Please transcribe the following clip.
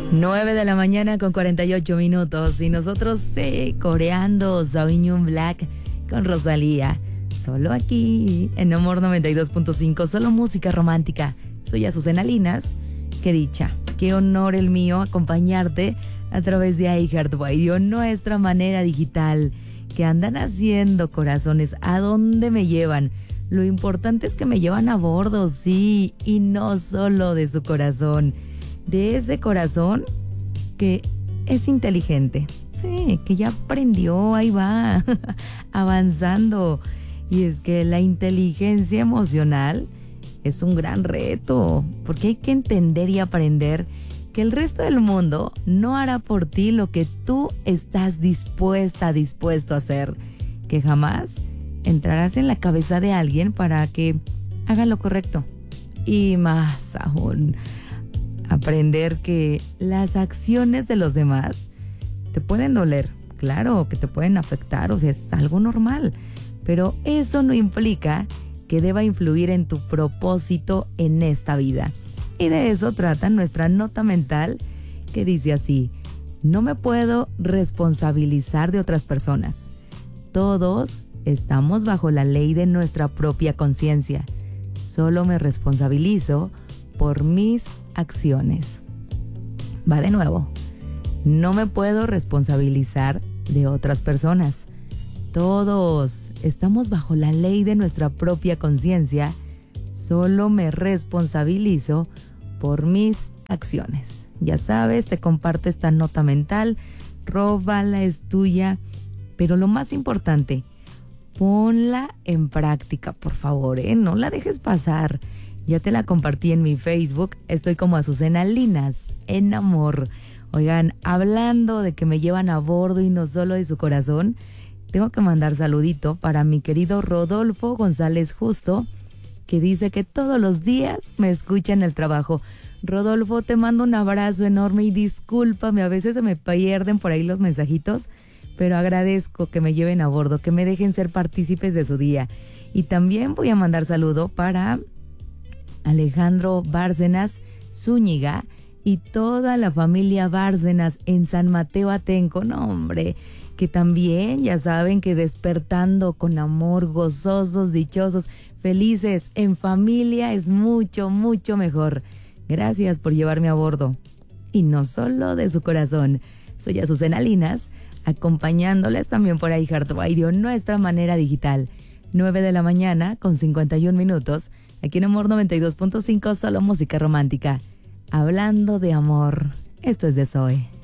9 de la mañana con 48 minutos y nosotros coreando Sauvignon Black con Rosalía. Solo aquí en Amor 92.5, solo música romántica. Soy Azucena Linas. Qué dicha, qué honor el mío acompañarte a través de iHeartRadio, nuestra manera digital. ¿Qué andan haciendo, corazones? ¿A dónde me llevan? Lo importante es que me llevan a bordo, sí, y no solo de su corazón. De ese corazón que es inteligente, sí, que ya aprendió, ahí va, avanzando. Y es que la inteligencia emocional es un gran reto, porque hay que entender y aprender que el resto del mundo no hará por ti lo que tú estás dispuesto a hacer, que jamás entrarás en la cabeza de alguien para que haga lo correcto. Y más aún, aprender que las acciones de los demás te pueden doler, claro, que te pueden afectar, o sea, es algo normal, pero eso no implica que deba influir en tu propósito en esta vida. Y de eso trata nuestra nota mental, que dice así: no me puedo responsabilizar de otras personas. Todos estamos bajo la ley de nuestra propia conciencia. Solo me responsabilizo por mis acciones. Va de nuevo. No me puedo responsabilizar de otras personas. Todos estamos bajo la ley de nuestra propia conciencia. Solo me responsabilizo por mis acciones. Ya sabes, te comparto esta nota mental. Róbala, es tuya. Pero lo más importante, ponla en práctica, por favor, no la dejes pasar. Ya te la compartí en mi Facebook. Estoy como Azucena Linas, en amor. Oigan, hablando de que me llevan a bordo y no solo de su corazón, tengo que mandar saludito para mi querido Rodolfo González Justo, que dice que todos los días me escucha en el trabajo. Rodolfo, te mando un abrazo enorme y discúlpame, a veces se me pierden por ahí los mensajitos, pero agradezco que me lleven a bordo, que me dejen ser partícipes de su día. Y también voy a mandar saludo para Alejandro Bárcenas Zúñiga y toda la familia Bárcenas en San Mateo Atenco. No, hombre, que también ya saben que despertando con amor, gozosos, dichosos, felices, en familia es mucho, mucho mejor. Gracias por llevarme a bordo. Y no solo de su corazón. Soy Azucena Linas, acompañándoles también por iHeartRadio, nuestra manera digital. 9 de la mañana con 51 minutos. Aquí en Amor 92.5, solo música romántica. Hablando de amor, esto es de Zoe.